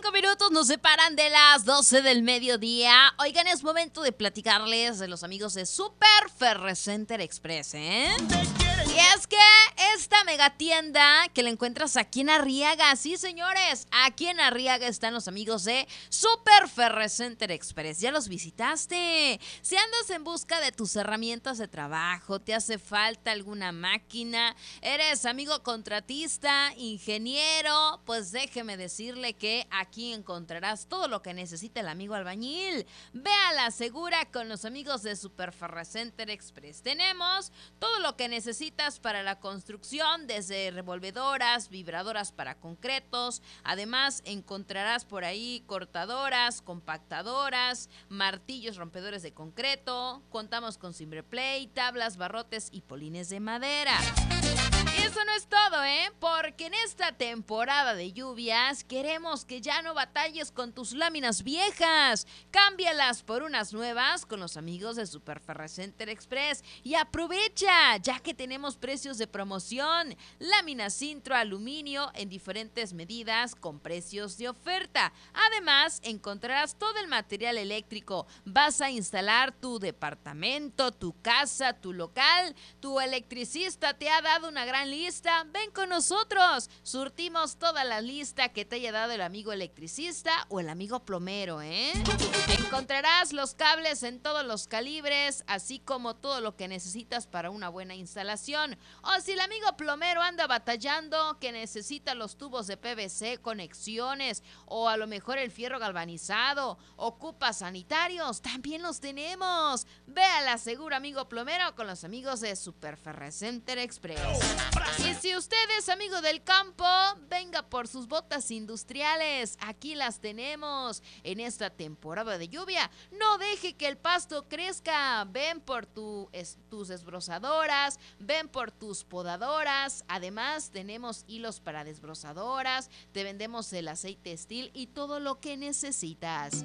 5 minutos nos separan de las 12 del mediodía. Oigan, es momento de platicarles de los amigos de Super Ferrecenter Express, ¿eh? Y es que esta mega tienda que la encuentras aquí en Arriaga, sí señores, aquí en Arriaga están los amigos de Super Ferrecenter Express. ¿Ya los visitaste? Si andas en busca de tus herramientas de trabajo, te hace falta alguna máquina, eres amigo contratista, ingeniero, pues déjeme decirle que aquí encontrarás todo lo que necesita el amigo albañil. Ve a la segura con los amigos de Super Ferrecenter Express. Tenemos todo lo que necesitas para la construcción, desde revolvedoras, vibradoras para concretos. Además, encontrarás por ahí cortadoras, compactadoras, martillos rompedores de concreto. Contamos con Cimbreplay, tablas, barrotes y polines de madera. Y eso no es todo, porque en esta temporada de lluvias queremos que ya no batalles con tus láminas viejas. Cámbialas por unas nuevas con los amigos de Super Ferrecenter Express y aprovecha, ya que tenemos precios de promoción. Láminas Sintro aluminio en diferentes medidas con precios de oferta. Además, encontrarás todo el material eléctrico. Vas a instalar tu departamento, tu casa, tu local. Tu electricista te ha dado una gran lista. Ven con nosotros. Surtimos toda la lista que te haya dado el amigo electricista o el amigo plomero, Encontrarás los cables en todos los calibres, así como todo lo que necesitas para una buena instalación. O si el amigo plomero anda batallando, que necesita los tubos de PVC, conexiones, o a lo mejor el fierro galvanizado, ocupa sanitarios, también los tenemos. Ve a la segura, amigo plomero, con los amigos de Super Ferrecenter Express. Y si usted es amigo del campo, venga por sus botas industriales. Aquí las tenemos en esta temporada de lluvia. No deje que el pasto crezca. Ven por tus desbrozadoras, ven por tus podadoras. Además, tenemos hilos para desbrozadoras. Te vendemos el aceite Steel y todo lo que necesitas.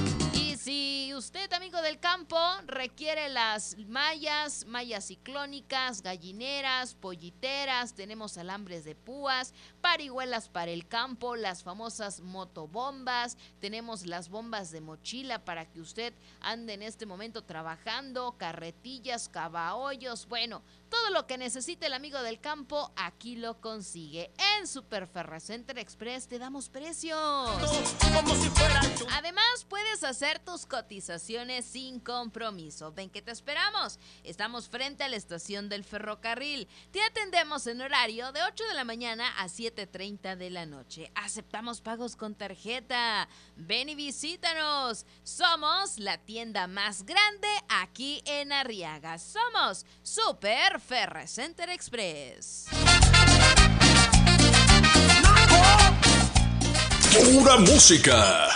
Y si usted, amigo del campo, requiere las mallas ciclónicas, gallineras, polliteras, tenemos alambres de púas, parihuelas para el campo, las famosas motobombas, tenemos las bombas de mochila para que usted ande en este momento trabajando, carretillas, cavaollos, bueno, todo lo que necesite el amigo del campo, aquí lo consigue. En Super Ferrecenter Express te damos precios. Además, puedes hacer tus cotizaciones sin compromiso. Ven que te esperamos. Estamos frente a la estación del ferrocarril. Te atendemos en horario de 8 de la mañana a 7:30 de la noche. Aceptamos pagos con tarjeta. Ven y visítanos. Somos la tienda más grande aquí en Arriaga. Somos Super Ferrecenter Express. Pura música.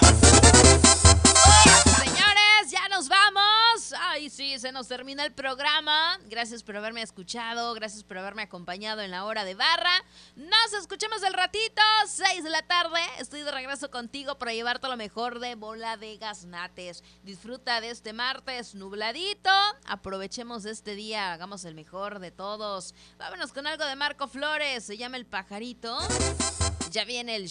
Señores, ya nos vamos. Ay, sí, se nos termina el programa. Gracias por haberme escuchado. Gracias por haberme acompañado en la hora de barra. Nos escuchamos el ratito, 6 de la tarde. Estoy de regreso contigo para llevarte lo mejor de Bola de Gaznates. Disfruta de este martes nubladito. Aprovechemos de este día, hagamos el mejor de todos. Vámonos con algo de Marco Flores. Se llama El Pajarito. Ya viene el